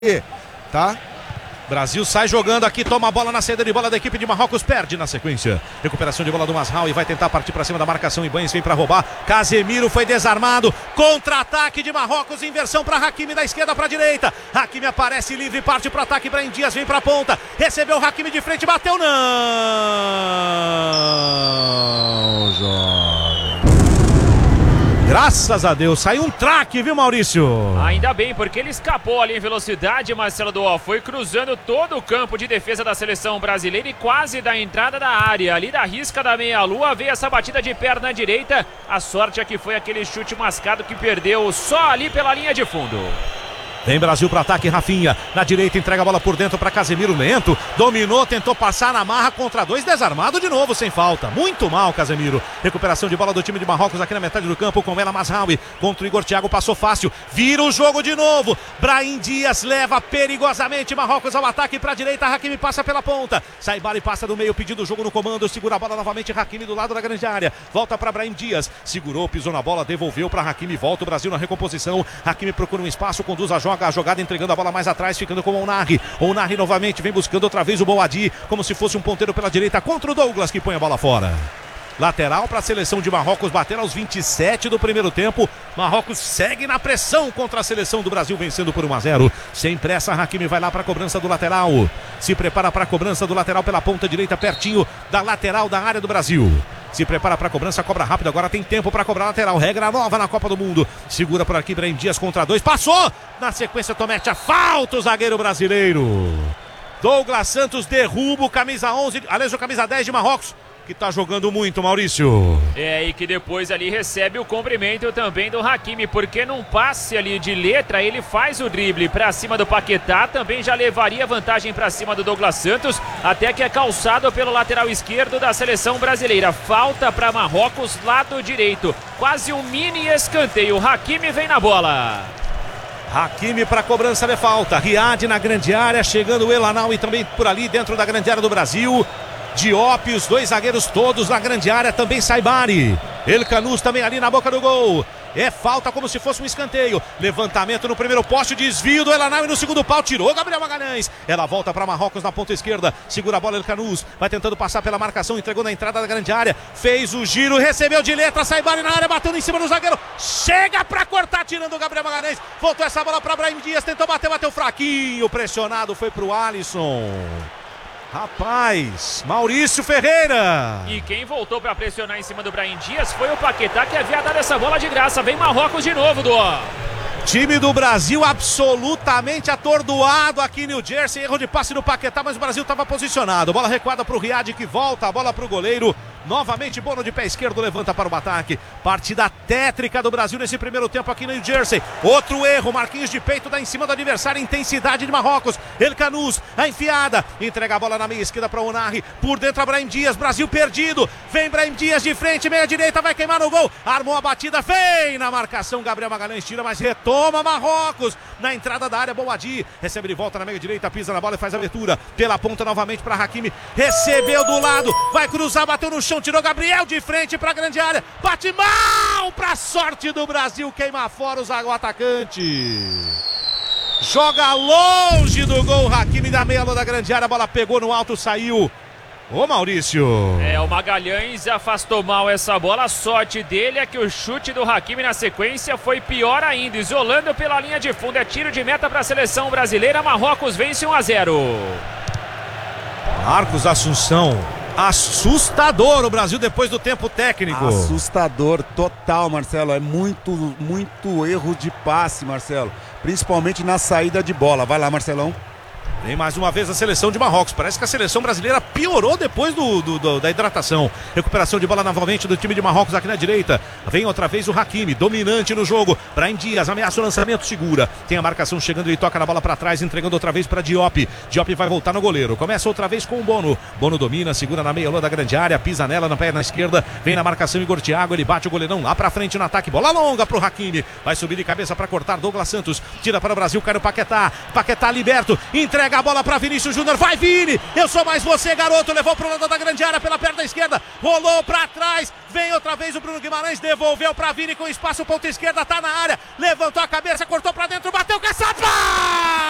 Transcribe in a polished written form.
Tá? Brasil sai jogando aqui, toma a bola na saída de bola da equipe de Marrocos, perde na sequência. Recuperação de bola do Mazraoui, vai tentar partir para cima da marcação. Ibanez vem para roubar. Casemiro foi desarmado. Contra-ataque de Marrocos, inversão para Hakimi da esquerda para a direita. Hakimi aparece livre, parte para o ataque. Brahim Dias vem para a ponta. Recebeu o Hakimi de frente, bateu não. Jovem. Graças a Deus, saiu um traque, viu, Maurício? Ainda bem, porque ele escapou ali em velocidade, Marcelo Duó. Foi cruzando todo o campo de defesa da seleção brasileira e quase da entrada da área. Ali da risca da meia-lua veio essa batida de perna direita. A sorte é que foi aquele chute mascado que perdeu só ali pela linha de fundo. Vem Brasil para ataque, Rafinha, na direita entrega a bola por dentro para Casemiro, lento, dominou, tentou passar na marra contra dois, desarmado de novo, sem falta, muito mal Casemiro. Recuperação de bola do time de Marrocos aqui na metade do campo com ela Mazraoui, contra o Igor Thiago, passou fácil, vira o jogo de novo, Brahim Dias leva perigosamente Marrocos ao ataque para a direita, Hakimi passa pela ponta, Saibari passa do meio pedindo o jogo no comando, segura a bola novamente, Hakimi do lado da grande área, volta para Brahim Dias, segurou, pisou na bola, devolveu para Hakimi, volta o Brasil na recomposição, Hakimi procura um espaço, conduz a jogada entregando a bola mais atrás, ficando com o Onari. Onari novamente vem buscando outra vez o Boadi, como se fosse um ponteiro pela direita contra o Douglas, que põe a bola fora. Lateral para a seleção de Marrocos, bater aos 27 do primeiro tempo. Marrocos segue na pressão contra a seleção do Brasil, vencendo por 1-0. Sem pressa, Hakimi vai lá para a cobrança do lateral. Se prepara para a cobrança do lateral pela ponta direita, pertinho da lateral da área do Brasil. Se prepara para a cobrança, cobra rápido, agora tem tempo para cobrar lateral. Regra nova na Copa do Mundo. Segura por aqui, Brahim Dias contra dois. Passou! Na sequência, Tomete a falta, o zagueiro brasileiro. Douglas Santos derruba o camisa 11, aliás, o camisa 10 de Marrocos, que tá jogando muito, Maurício. E que depois ali recebe o cumprimento também do Hakimi, porque num passe ali de letra, ele faz o drible pra cima do Paquetá, também já levaria vantagem pra cima do Douglas Santos, até que é calçado pelo lateral esquerdo da seleção brasileira. Falta pra Marrocos, lado direito, quase um mini escanteio, Hakimi vem na bola. Hakimi para cobrança de falta, Riad na grande área, chegando o Elanal e também por ali dentro da grande área do Brasil. Diop, os dois zagueiros todos na grande área, também Saibari. Elkanous também ali na boca do gol. É falta como se fosse um escanteio. Levantamento no primeiro poste, desvio do Elanal e no segundo pau tirou Gabriel Magalhães. Ela volta para Marrocos na ponta esquerda. Segura a bola Elkanous, vai tentando passar pela marcação, entregou na entrada da grande área. Fez o giro, recebeu de letra, Saibari na área, bateu em cima do zagueiro. Chega para cortar, tirando o Gabriel Magalhães. Voltou essa bola para Brahim Dias, tentou bater, bateu fraquinho. Pressionado foi para o Alisson. Rapaz, Maurício Ferreira. E quem voltou para pressionar em cima do Brahim Dias foi o Paquetá, que havia dado essa bola de graça. Vem Marrocos de novo, Duó. Time do Brasil absolutamente atordoado aqui em New Jersey. Erro de passe no Paquetá, mas o Brasil estava posicionado. Bola recuada para o Riad, que volta a bola para o goleiro. Novamente Bono de pé esquerdo, levanta para o ataque. Partida tétrica do Brasil nesse primeiro tempo aqui no New Jersey. Outro erro, Marquinhos de peito dá em cima do adversário, intensidade de Marrocos. Elkanous, a enfiada, entrega a bola na meia esquerda para o Onari. Por dentro a Brahim Dias, Brasil perdido. Vem Brahim Dias de frente, meia direita, vai queimar no gol. Armou a batida, vem na marcação. Gabriel Magalhães tira, mas retoma Marrocos. Na entrada da área, Boadi recebe de volta na meia direita, pisa na bola e faz a abertura. Pela ponta novamente para Hakimi. Recebeu do lado, vai cruzar, bateu no chão, tirou Gabriel de frente para a grande área, bate mal para a sorte do Brasil, queima fora o atacante. Joga longe do gol, Hakimi da meia-lua da grande área, a bola pegou no alto, saiu. Ô Maurício. O Magalhães afastou mal essa bola, a sorte dele é que o chute do Hakimi na sequência foi pior ainda, isolando pela linha de fundo, é tiro de meta para a seleção brasileira, Marrocos vence 1-0. Marcos Assunção. Assustador o Brasil depois do tempo técnico. Assustador total, Marcelo. É muito erro de passe, Marcelo. Principalmente na saída de bola. Vai lá, Marcelão. Vem mais uma vez a seleção de Marrocos. Parece que a seleção brasileira piorou depois da hidratação. Recuperação de bola novamente do time de Marrocos aqui na direita. Vem outra vez o Hakimi, dominante no jogo. Brahim Dias ameaça o lançamento, segura. Tem a marcação chegando e toca na bola para trás, entregando outra vez para Diop. Diop vai voltar no goleiro. Começa outra vez com o Bono. Bono domina, segura na meia-lua da grande área, pisa nela na perna esquerda. Vem na marcação Igor Thiago, ele bate o goleirão lá para frente no ataque. Bola longa pro Hakimi. Vai subir de cabeça para cortar Douglas Santos. Tira para o Brasil, cai no Paquetá. Paquetá liberto, entrega a bola para Vinícius Júnior, vai Vini, eu sou mais você garoto, levou pro lado da grande área pela perna esquerda, rolou para trás, vem outra vez o Bruno Guimarães, devolveu para Vini com espaço, ponta esquerda, tá na área, levantou a cabeça, cortou para dentro, bateu, caçapa!